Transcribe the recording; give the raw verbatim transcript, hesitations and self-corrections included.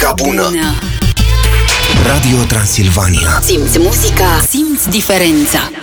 muzica bună. bună. Radio Transilvania. Simți muzica, simți diferența.